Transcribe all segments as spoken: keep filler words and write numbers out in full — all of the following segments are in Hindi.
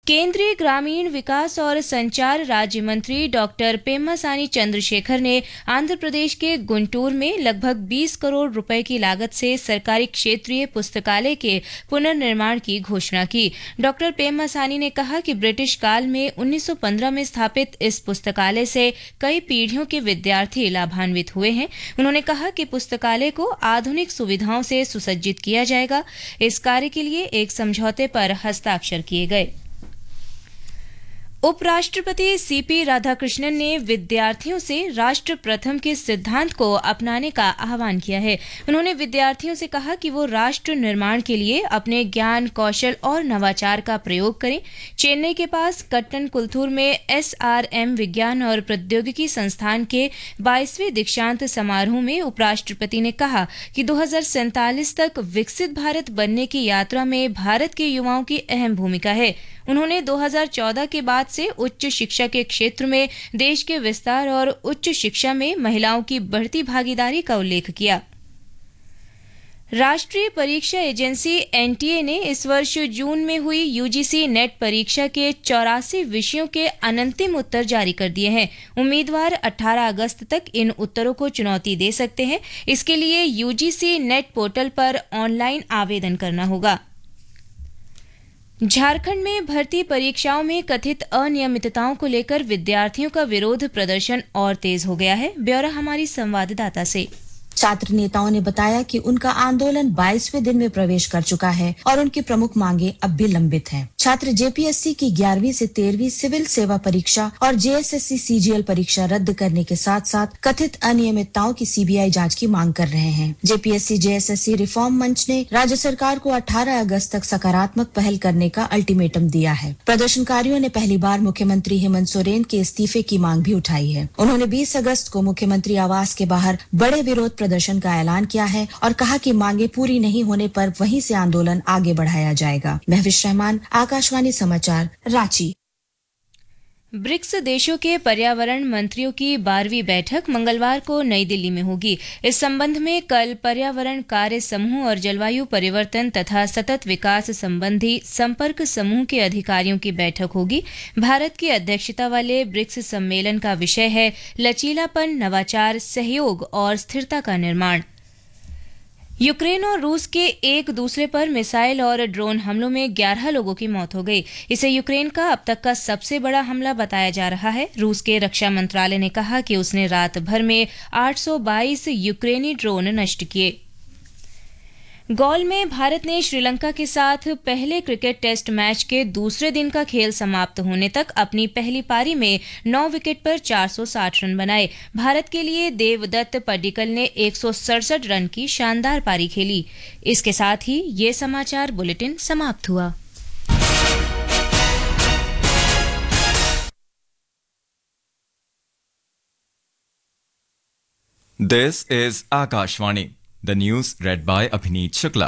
केंद्रीय ग्रामीण विकास और संचार राज्य मंत्री डॉक्टर पेम्मासानी चंद्रशेखर ने आंध्र प्रदेश के गुंटूर में लगभग बीस करोड़ रुपए की लागत से सरकारी क्षेत्रीय पुस्तकालय के पुनर्निर्माण की घोषणा की। डॉक्टर पेम्मासानी ने कहा कि ब्रिटिश काल में उन्नीस सौ पंद्रह में स्थापित इस पुस्तकालय से कई पीढ़ियों के विद्यार्थी लाभान्वित हुए हैं। उन्होंने कहा कि पुस्तकालय को आधुनिक सुविधाओं से सुसज्जित किया जाएगा। इस कार्य के लिए एक समझौते पर हस्ताक्षर किए गए। उपराष्ट्रपति सीपी राधाकृष्णन ने विद्यार्थियों से राष्ट्र प्रथम के सिद्धांत को अपनाने का आह्वान किया है। उन्होंने विद्यार्थियों से कहा कि वो राष्ट्र निर्माण के लिए अपने ज्ञान, कौशल और नवाचार का प्रयोग करें। चेन्नई के पास कट्टनकुलथुर में एसआरएम विज्ञान और प्रौद्योगिकी संस्थान के बाईसवें दीक्षांत समारोह में उपराष्ट्रपति ने कहा कि दो हज़ार सैंतालीस तक विकसित भारत बनने की यात्रा में भारत के युवाओं की अहम भूमिका है। उन्होंने दो हज़ार चौदह के बाद से उच्च शिक्षा के क्षेत्र में देश के विस्तार और उच्च शिक्षा में महिलाओं की बढ़ती भागीदारी का उल्लेख किया। राष्ट्रीय परीक्षा एजेंसी एनटीए ने इस वर्ष जून में हुई यूजीसी नेट परीक्षा के चौरासी विषयों के अनंतिम उत्तर जारी कर दिए हैं। उम्मीदवार अठारह अगस्त तक इन उत्तरों को चुनौती दे सकते हैं। इसके लिए यूजीसी नेट पोर्टल पर ऑनलाइन आवेदन करना होगा। झारखंड में भर्ती परीक्षाओं में कथित अनियमितताओं को लेकर विद्यार्थियों का विरोध प्रदर्शन और तेज हो गया है। ब्यौरा हमारी संवाददाता से। छात्र नेताओं ने बताया कि उनका आंदोलन बाईसवें दिन में प्रवेश कर चुका है और उनकी प्रमुख मांगे अब भी लंबित हैं। छात्र जेपीएससी की ग्यारहवीं से तेरहवीं सिविल सेवा परीक्षा और जेएसएससी सीजीएल परीक्षा रद्द करने के साथ साथ कथित अनियमितताओं की सीबीआई जांच की मांग कर रहे हैं। जेपीएससी जेएसएससी रिफॉर्म मंच ने राज्य सरकार को अठारह अगस्त तक सकारात्मक पहल करने का अल्टीमेटम दिया है। प्रदर्शनकारियों ने पहली बार मुख्यमंत्री हेमंत सोरेन के इस्तीफे की मांग भी उठाई है। उन्होंने बीस अगस्त को मुख्यमंत्री आवास के बाहर बड़े विरोध प्रदर्शन का ऐलान किया है और कहा कि मांगे पूरी नहीं होने पर वहीं से आंदोलन आगे बढ़ाया जाएगा। महविश रहमान, आकाशवाणी समाचार, रांची। ब्रिक्स देशों के पर्यावरण मंत्रियों की बारहवीं बैठक मंगलवार को नई दिल्ली में होगी। इस संबंध में कल पर्यावरण कार्य समूह और जलवायु परिवर्तन तथा सतत विकास संबंधी संपर्क समूह के अधिकारियों की बैठक होगी। भारत की अध्यक्षता वाले ब्रिक्स सम्मेलन का विषय है लचीलापन, नवाचार, सहयोग और स्थिरता का निर्माण। यूक्रेन और रूस के एक दूसरे पर मिसाइल और ड्रोन हमलों में ग्यारह लोगों की मौत हो गई। इसे यूक्रेन का अब तक का सबसे बड़ा हमला बताया जा रहा है। रूस के रक्षा मंत्रालय ने कहा कि उसने रात भर में आठ सौ बाईस यूक्रेनी ड्रोन नष्ट किए। गॉल में भारत ने श्रीलंका के साथ पहले क्रिकेट टेस्ट मैच के दूसरे दिन का खेल समाप्त होने तक अपनी पहली पारी में नौ विकेट पर चार सौ साठ रन बनाए। भारत के लिए देवदत्त पड्डीकल ने एक सौ सड़सठ रन की शानदार पारी खेली। इसके साथ ही ये समाचार बुलेटिन समाप्त हुआ। This is Akashvani. The news read by Abhineet Shukla.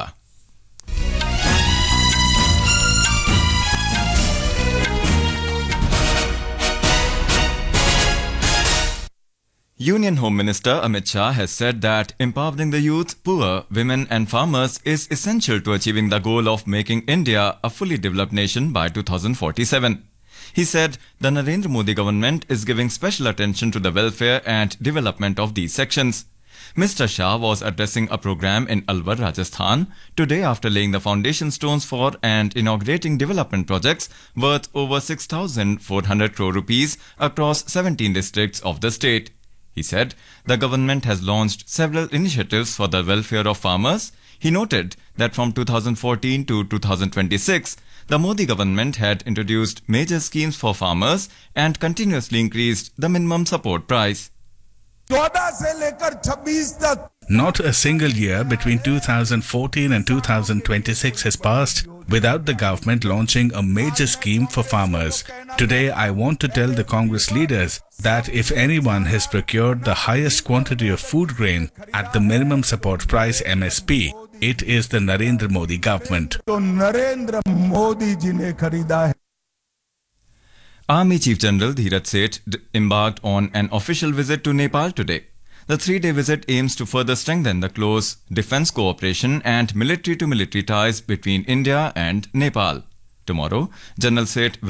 Union Home Minister Amit Shah has said that empowering the youth, poor, women and farmers is essential to achieving the goal of making India a fully developed nation by two thousand forty-seven. He said the Narendra Modi government is giving special attention to the welfare and development of these sections. Mister Shah was addressing a program in Alwar, Rajasthan, today after laying the foundation stones for and inaugurating development projects worth over six thousand four hundred crore rupees across seventeen districts of the state. He said the government has launched several initiatives for the welfare of farmers. He noted that from two thousand fourteen to two thousand twenty-six, the Modi government had introduced major schemes for farmers and continuously increased the minimum support price. Not a single year between two thousand fourteen and two thousand twenty-six has passed without the government launching a major scheme for farmers. Today, I want to tell the Congress leaders that if anyone has procured the highest quantity of food grain at the minimum support price M S P, it is the Narendra Modi government. Army Chief General Dheeraj Seth embarked on an official visit to Nepal today. The three-day visit aims to further strengthen the close defense cooperation and military-to-military ties between India and Nepal. Tomorrow, General Seth